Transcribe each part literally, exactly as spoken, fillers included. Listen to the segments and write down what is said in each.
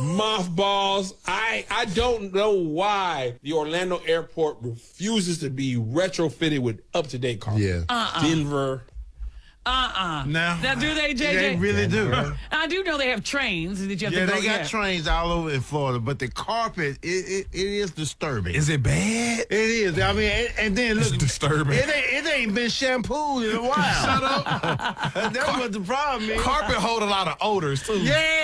mothballs. I I don't know why the Orlando airport refuses to be retrofitted with up-to-date carpet. Yeah. Uh-uh. Denver. Uh-uh. Now, now, do they, J J? They really do. I do know they have trains that you have Yeah, to go they got yeah. trains all over in Florida, but the carpet, it, it, it is disturbing. Is it bad? It is. I mean, and, and then look, It's disturbing. It ain't, it ain't been shampooed in a while. Shut up. That's what the problem is. Carpet hold a lot of odors, too.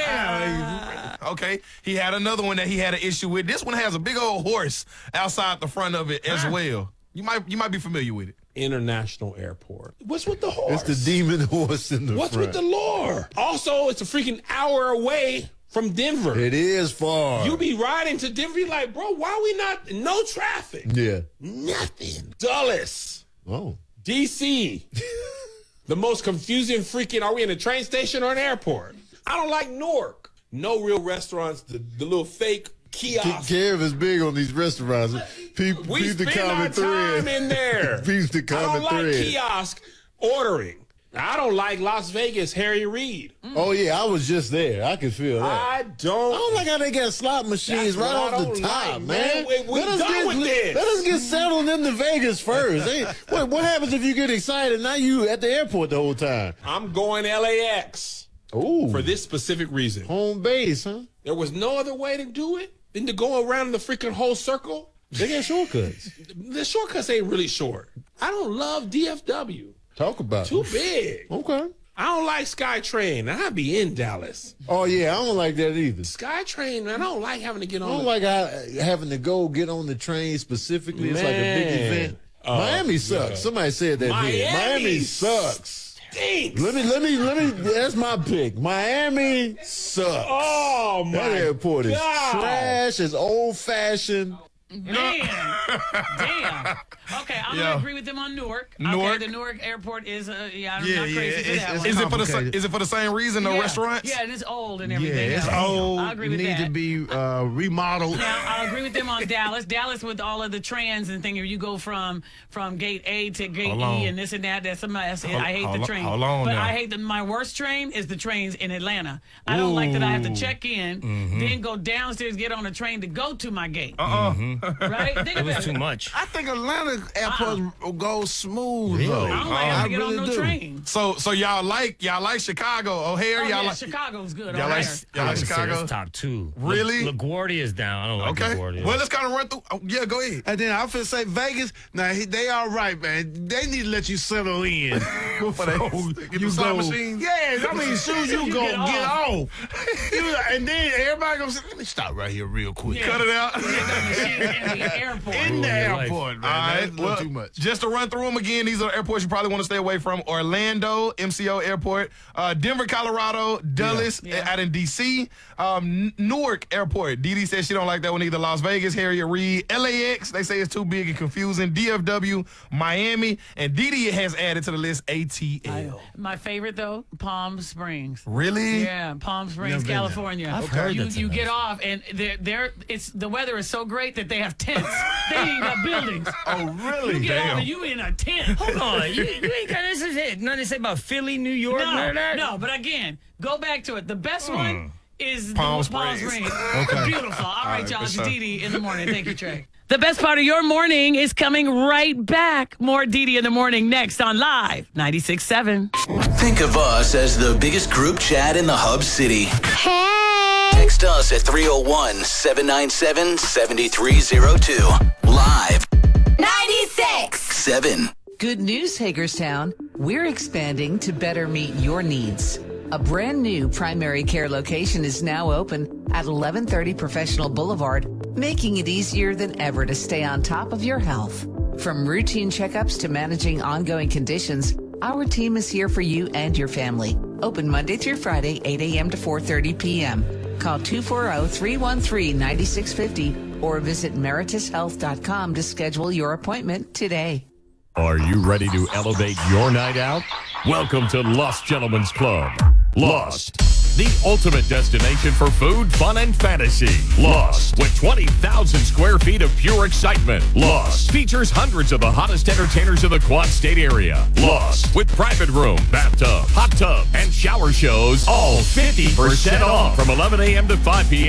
Yeah. Okay, he had another one that he had an issue with. This one has a big old horse outside the front of it as well. You might you might be familiar with it. International Airport. What's with the horse? It's the demon horse in the What's front. with the lure? Also, it's a freaking hour away from Denver. It is far. You be riding to Denver, you like, bro, why we not, no traffic? Yeah. Nothing. Dulles. Oh. D C The most confusing freaking, are we in a train station or an airport? I don't like Newark. No real restaurants, the, the little fake kiosk. Kev is big on these restaurants. Peep, We peep the spend our common thread. time in there. Peep the I common don't like thread. kiosk ordering. I don't like Las Vegas, Harry Reid. Oh, yeah, I was just there. I can feel that. I don't. I don't like how they got slot machines That's right what I off the don't top, like, man. man. We- we let us done get, with this. Let us get settled into Vegas first. Hey, what, what happens if you get excited? Now you at the airport the whole time. I'm going L A X Ooh. for this specific reason. Home base, huh? There was no other way to do it than to go around the freaking whole circle. They got shortcuts. The shortcuts ain't really short. I don't love D F W. Talk about Too it. big. Okay. I don't like SkyTrain. I'd be in Dallas. Oh, yeah, I don't like that either. SkyTrain, I don't like having to get I on. don't the- like how, having to go get on the train specifically. It's like a big Man. event. Oh, Miami sucks. God. Somebody said that here. Miami Miami sucks. Stinks. Let me, let me, let me, that's my pick. Miami sucks. Oh, my That airport is God. trash. It's old fashioned. Man. Damn. Okay, I'm Yeah. going to agree with them on Newark. Newark. Okay, the Newark airport is, uh, yeah, I'm Yeah, not yeah, crazy for it's- that it's- one. Is it for the Complicated. is it for the same reason? The yeah. restaurants? Yeah, and it's old and Yeah, everything. it's else. old. I agree It with need that. to be uh, remodeled. Now, I'll agree with them on Dallas. Dallas with all of the trends and thing. If you go from from gate A to gate Hold on. E and this and that, that's somebody else. I hate hold the on- train. hold on but now. I hate the my worst train is the trains in Atlanta. I don't like that I have to check in, then go downstairs, get on a train to go to my gate. Uh-uh. Right? Think It about was too much. I think Atlanta airport goes smooth though. I don't like having to get on really no do. train. So so y'all like y'all like Chicago, O'Hare? Oh, y'all yeah, like Chicago's good. y'all over like there. y'all I like would say Chicago? that's top two. Really? La- LaGuardia's down. I don't like Okay. LaGuardia. Well, let's kind of run through. Oh, yeah, go ahead. And then I feel say Vegas. Now he, they all right, man. They need to let you settle in. For that, get you the slot go. machines. Yeah, I mean, as soon as you, You go get get off. off, you, and then everybody gonna say, "Let me stop right here, real quick." Yeah. Cut it out. Get that machine in the airport. In the Rule your life. airport, man. All right, That's a little well, too much. Just to run through them again, these are airports you probably want to stay away from. Orlando, M C O Airport, uh, Denver, Colorado, Dulles Yeah. out in D C, um, N- Newark Airport. Dee Dee says she don't like that one either. Las Vegas, Harriet Reid, L A X, they say it's too big and confusing. D F W, Miami, and Dee Dee has added to the list A T L. My favorite though, Palm Springs. Really? Yeah, Palm Springs, Never been there. California. I've heard you that's you nice. get off and they're, they're it's the weather is so great that they have tents. They ain't got buildings. Oh, really? You get Damn. off and you in a tent. Hold on. You, you ain't got this is it. Nothing to say about Philly, New York, none No, of that? no, but again, go back to it. The best one is Palm the Palm Springs. Springs. Beautiful. All right, right, y'all. for It's sure. Dee Dee in the morning. Thank you, Trey. The best part of your morning is coming right back. More Dee Dee in the morning next on Live ninety-six point seven. Think of us as the biggest group chat in the Hub City. Hey! Text us at three oh one, seven nine seven, seven three oh two. Live ninety-six! seven. Good news, Hagerstown. We're expanding to better meet your needs. A brand new primary care location is now open at eleven thirty Professional Boulevard, making it easier than ever to stay on top of your health. From routine checkups to managing ongoing conditions, our team is here for you and your family. Open Monday through Friday, eight a.m. to four thirty p.m. Call two four zero, three one three, nine six five zero or visit meritus health dot com to schedule your appointment today. Are you ready to elevate your night out? Welcome to Lost Gentlemen's Club. Lost, the ultimate destination for food, fun, and fantasy. Lost, with twenty thousand square feet of pure excitement. Lost features hundreds of the hottest entertainers in the Quad State area. Lost, with private room, bathtub, hot tub, and shower shows, all fifty percent off from eleven a.m. to five p.m.